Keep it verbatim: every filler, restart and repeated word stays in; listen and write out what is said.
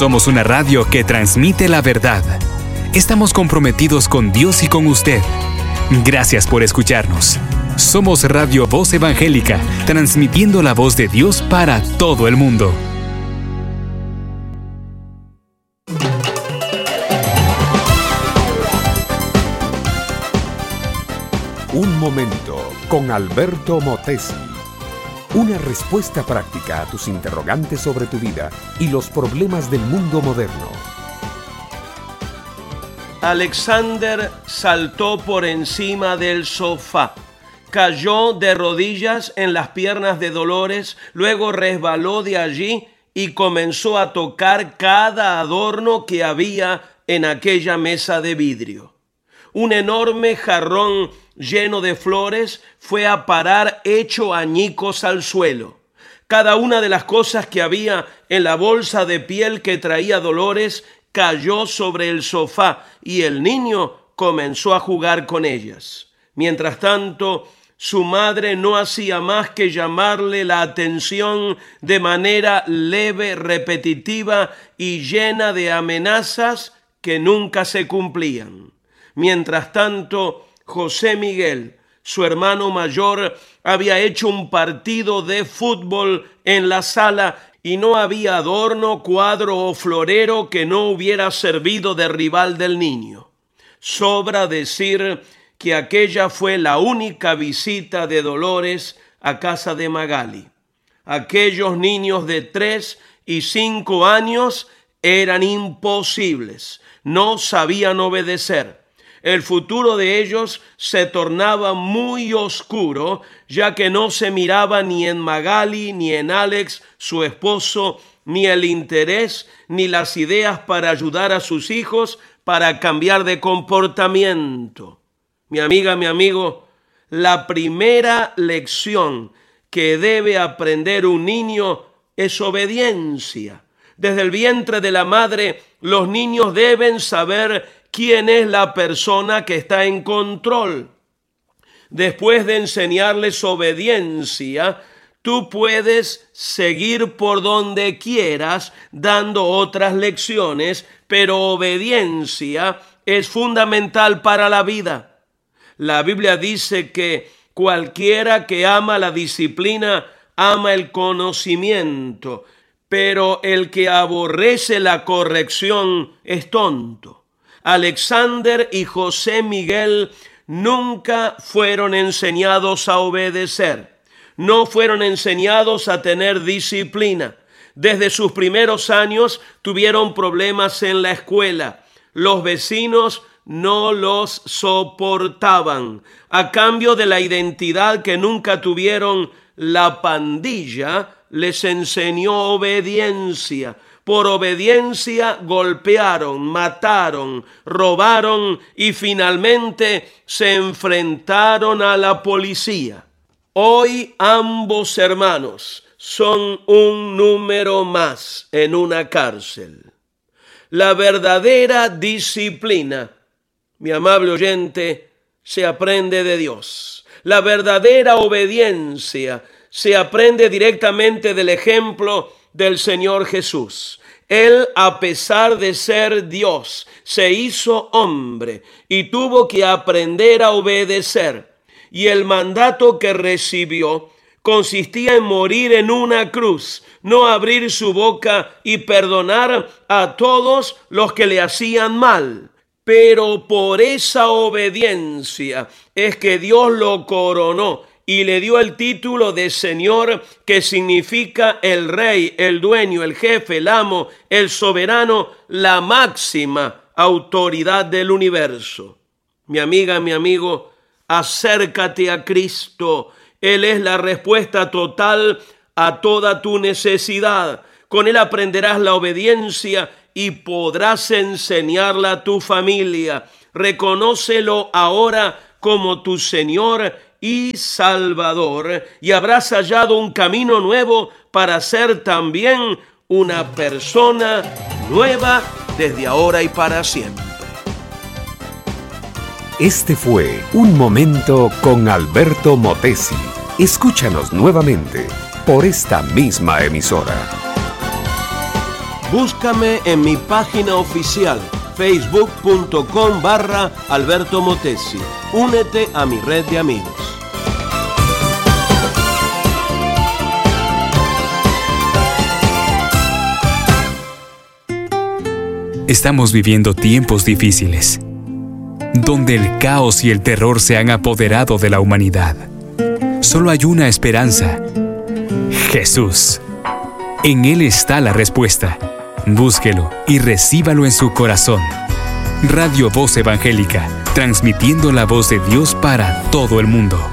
Somos una radio que transmite la verdad. Estamos comprometidos con Dios y con usted. Gracias por escucharnos. Somos Radio Voz Evangélica, transmitiendo la voz de Dios para todo el mundo. Un momento con Alberto Motesi. Una respuesta práctica a tus interrogantes sobre tu vida y los problemas del mundo moderno. Alexander saltó por encima del sofá, cayó de rodillas en las piernas de Dolores, luego resbaló de allí y comenzó a tocar cada adorno que había en aquella mesa de vidrio. Un enorme jarrón lleno de flores fue a parar hecho añicos al suelo. Cada una de las cosas que había en la bolsa de piel que traía Dolores cayó sobre el sofá y el niño comenzó a jugar con ellas. Mientras tanto, su madre no hacía más que llamarle la atención de manera leve, repetitiva y llena de amenazas que nunca se cumplían. Mientras tanto, José Miguel, su hermano mayor, había hecho un partido de fútbol en la sala y no había adorno, cuadro o florero que no hubiera servido de rival del niño. Sobra decir que aquella fue la única visita de Dolores a casa de Magali. Aquellos niños de tres y cinco años eran imposibles, no sabían obedecer. El futuro de ellos se tornaba muy oscuro, ya que no se miraba ni en Magali, ni en Alex, su esposo, ni el interés, ni las ideas para ayudar a sus hijos para cambiar de comportamiento. Mi amiga, mi amigo, la primera lección que debe aprender un niño es obediencia. Desde el vientre de la madre, los niños deben saber quién es la persona que está en control. Después de enseñarles obediencia, tú puedes seguir por donde quieras dando otras lecciones, pero obediencia es fundamental para la vida. La Biblia dice que cualquiera que ama la disciplina ama el conocimiento, pero el que aborrece la corrección es tonto. Alexander y José Miguel nunca fueron enseñados a obedecer, no fueron enseñados a tener disciplina. Desde sus primeros años tuvieron problemas en la escuela. Los vecinos no los soportaban. A cambio de la identidad que nunca tuvieron, la pandilla les enseñó obediencia. Por obediencia golpearon, mataron, robaron y finalmente se enfrentaron a la policía. Hoy ambos hermanos son un número más en una cárcel. La verdadera disciplina, mi amable oyente, se aprende de Dios. La verdadera obediencia se aprende directamente del ejemplo del Señor Jesús. Él, a pesar de ser Dios, se hizo hombre y tuvo que aprender a obedecer. Y el mandato que recibió consistía en morir en una cruz, no abrir su boca y perdonar a todos los que le hacían mal. Pero por esa obediencia es que Dios lo coronó y le dio el título de Señor, que significa el rey, el dueño, el jefe, el amo, el soberano, la máxima autoridad del universo. Mi amiga, mi amigo, acércate a Cristo. Él es la respuesta total a toda tu necesidad. Con Él aprenderás la obediencia y podrás enseñarla a tu familia. Reconócelo ahora como tu Señor y Salvador, y habrás hallado un camino nuevo para ser también una persona nueva desde ahora y para siempre. Este fue Un Momento con Alberto Motesi. Escúchanos nuevamente por esta misma emisora. Búscame en mi página oficial, facebook punto com barra Alberto Motesi. Únete a mi red de amigos. Estamos viviendo tiempos difíciles, donde el caos y el terror se han apoderado de la humanidad. Solo hay una esperanza: Jesús. En Él está la respuesta. Búsquelo y recíbalo en su corazón. Radio Voz Evangélica, transmitiendo la voz de Dios para todo el mundo.